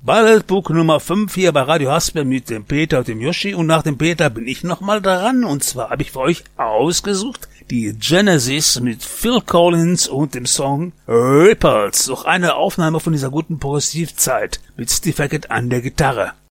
Balletbook Nummer 5 hier bei Radio Hasper mit dem Peter und dem Yoshi. Und nach dem Peter bin ich nochmal dran. Und zwar habe ich für euch ausgesucht die Genesis mit Phil Collins und dem Song Ripples. Noch eine Aufnahme von dieser guten Progressivzeit mit Steve Hackett an der Gitarre.